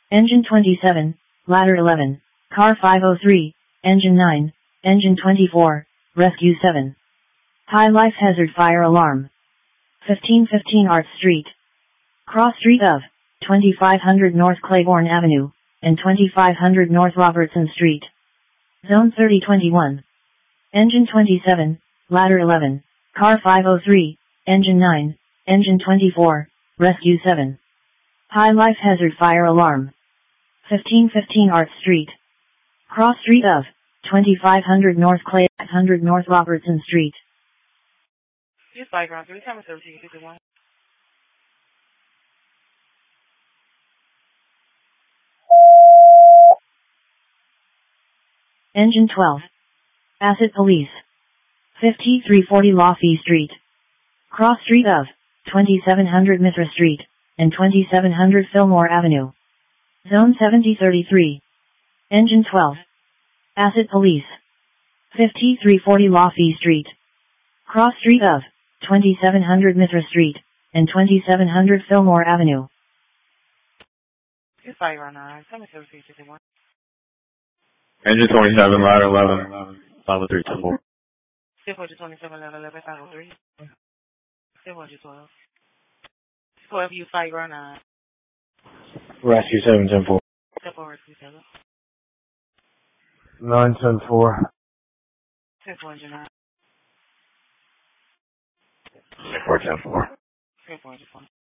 Engine 27, Ladder 11, Car 503, Engine 9, Engine 24, Rescue 7. High life hazard fire alarm. 1515 Art Street. Cross Street of 2500 North Claiborne Avenue, and 2500 North Robertson Street. Zone 3021. Engine 27, Ladder 11, Car 503, Engine 9, Engine 24, Rescue 7. High life hazard fire alarm. 1515 Art Street. Cross Street of 2500 North Clay, 100 North Robertson Street. Use background 3 times 1351. Engine 12. Asset Police. 5340 Laufey Street. Cross Street of 2700 Mithra Street, and 2700 Fillmore Avenue. Zone 7033. Engine 12. Asset Police. 5340 Laufey Street. Cross Street of 2700 Mithra Street, and 2700 Fillmore Avenue. Use background 77351. Engine 27, Ladder 11, 50324. 27, Ladder 11, 503. 12. 12, use background 9. Rescue 710-4. 10-4, Rescue 7. 910-4. 10-4, Engine 9. 410-4. 10-4, Engine 4.